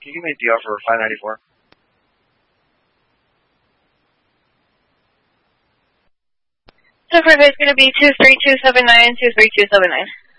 Can you give me a DR for 594? So for it's going to be 23279, 23279.